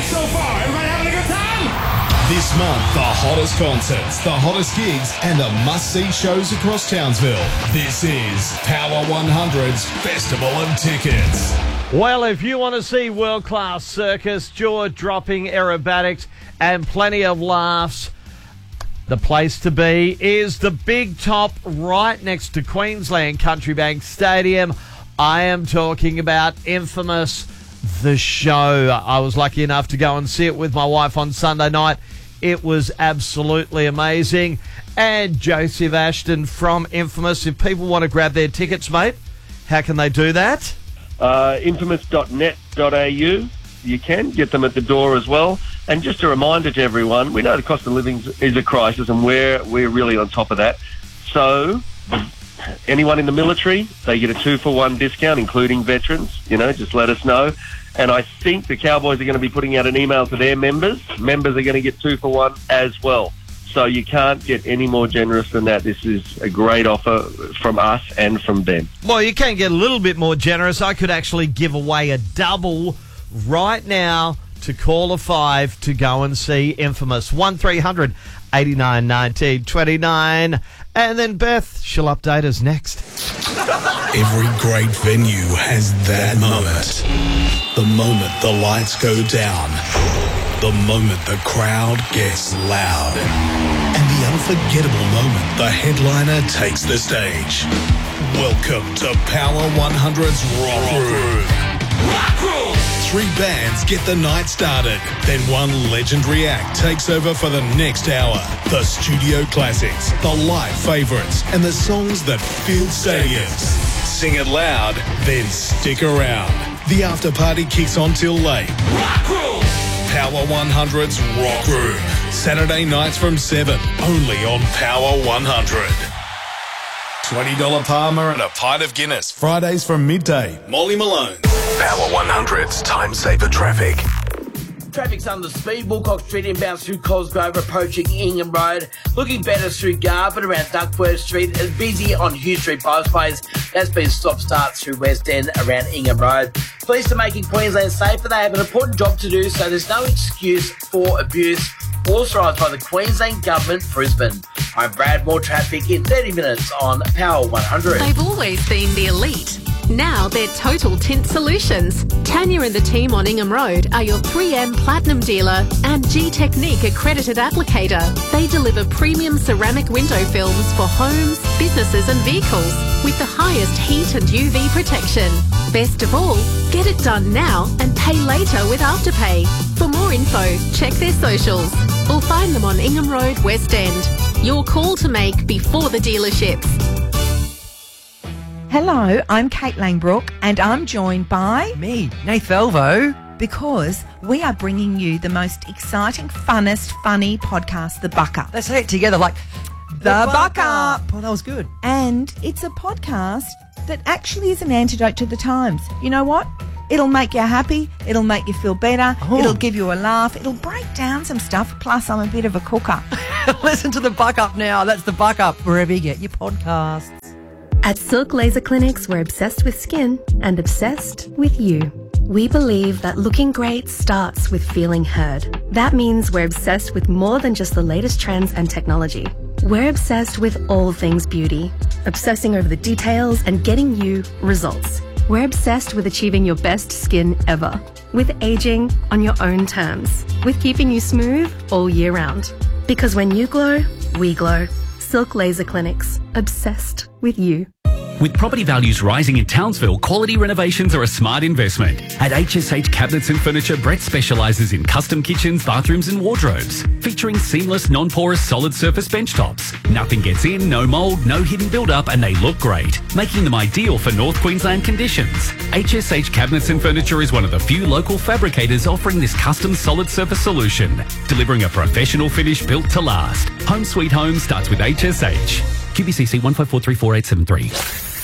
so far? Everybody having a good time? This month, the hottest concerts, the hottest gigs, and the must-see shows across Townsville. This is Power 100's Festival of Tickets. Well, if you want to see world-class circus, jaw-dropping aerobatics, and plenty of laughs, the place to be is the Big Top right next to Queensland Country Bank Stadium. I am talking about Infamous, the show. I was lucky enough to go and see it with my wife on Sunday night. It was absolutely amazing. And Joseph Ashton from Infamous. If people want to grab their tickets, mate, how can they do that? Infamous.net.au. You can get them at the door as well. And just a reminder to everyone, we know the cost of living is a crisis, and we're really on top of that. So anyone in the military, they get a 2-for-1 discount, including veterans. You know, just let us know. And I think the Cowboys are going to be putting out an email to their members. Members are going to get 2-for-1 as well. So you can't get any more generous than that. This is a great offer from us and from them. Well, you can get a little bit more generous. I could actually give away a double right now to call a 5 to go and see Infamous. 1300 89 19 29. And then Beth, she'll update us next. Every great venue has that moment. The moment the lights go down. The moment the crowd gets loud. And the unforgettable moment the headliner takes the stage. Welcome to Power 100's Rock Room. Rock Room! 3 bands get the night started. Then one legendary act takes over for the next hour. The studio classics, the live favourites, and the songs that fill stadiums. Sing it loud, then stick around. The after party kicks on till late. Rock Room! Power 100's Rock Room. Saturday nights from 7, only on Power 100. $20 Palmer and a pint of Guinness. Fridays from midday. Molly Malone. Power 100's Time Saver Traffic. Traffic's under speed, Woolcock Street inbound through Cosgrove, approaching Ingham Road. Looking better through Garbutt around Duckworth Street, and busy on Hugh Street Bypass. That's been stop-start through West End around Ingham Road. Police are making Queensland safer. They have an important job to do, so there's no excuse for abuse. Authorised by the Queensland Government, Brisbane. I'm Brad. More traffic in 30 minutes on Power 100. They've always been the elite. Now they're Total Tint Solutions. Tanya and the team on Ingham Road are your 3M Platinum dealer and G-Technique accredited applicator. They deliver premium ceramic window films for homes, businesses and vehicles with the highest heat and UV protection. Best of all, get it done now and pay later with Afterpay. For more info, check their socials or find them on Ingham Road, West End. Your call to make before the dealerships. Hello, I'm Kate Langbrook and I'm joined by... me, Nath Velvo. Because we are bringing you the most exciting, funnest, funny podcast, The Buck Up. Let's say it together like... The Buck Up. Oh, that was good. And it's a podcast that actually is an antidote to the times. You know what? It'll make you happy. It'll make you feel better. Oh. It'll give you a laugh. It'll break down some stuff. Plus, I'm a bit of a cooker. Listen to The Buck Up now. That's The Buck Up, wherever you get your podcasts. At Silk Laser Clinics, we're obsessed with skin and obsessed with you. We believe that looking great starts with feeling heard. That means we're obsessed with more than just the latest trends and technology. We're obsessed with all things beauty, obsessing over the details and getting you results. We're obsessed with achieving your best skin ever, with aging on your own terms, with keeping you smooth all year round. Because when you glow, we glow. Silk Laser Clinics, obsessed with you. With property values rising in Townsville, quality renovations are a smart investment. At HSH Cabinets and Furniture, Brett specialises in custom kitchens, bathrooms and wardrobes, featuring seamless, non-porous, solid surface bench tops. Nothing gets in, no mould, no hidden build-up, and they look great, making them ideal for North Queensland conditions. HSH Cabinets and Furniture is one of the few local fabricators offering this custom solid surface solution, delivering a professional finish built to last. Home Sweet Home starts with HSH. QBCC 15434 873.